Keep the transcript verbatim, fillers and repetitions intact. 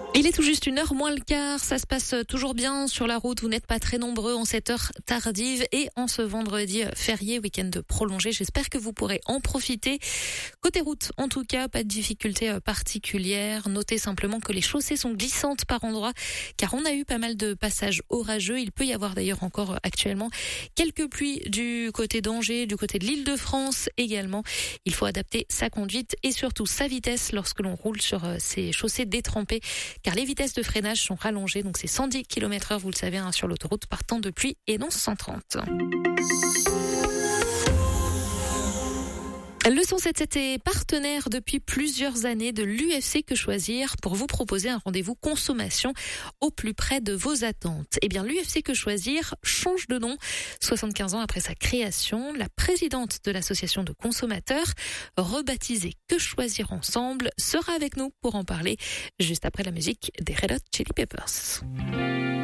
Il est tout juste une heure moins le quart, ça se passe toujours bien sur la route, vous n'êtes pas très nombreux en cette heure tardive et en ce vendredi férié, week-end prolongé, j'espère que vous pourrez en profiter. Côté route, en tout cas, pas de difficultés particulières, notez simplement que les chaussées sont glissantes par endroits car on a eu pas mal de passages orageux, il peut y avoir d'ailleurs encore actuellement quelques pluies du côté d'Angers, du côté de l'Île-de-France également. Il faut adapter sa conduite et surtout sa vitesse lorsque l'on roule sur ces chaussées détrempées. Car les vitesses de freinage sont rallongées, donc c'est cent dix kilomètres heure, vous le savez, hein, sur l'autoroute partant de Puy et non cent trente. Le cent soixante-dix-sept est partenaire depuis plusieurs années de l'U F C Que Choisir pour vous proposer un rendez-vous consommation au plus près de vos attentes. Eh bien, l'U F C Que Choisir change de nom. soixante-quinze ans après sa création, la présidente de l'association de consommateurs, rebaptisée Que Choisir Ensemble, sera avec nous pour en parler juste après la musique des Red Hot Chili Peppers.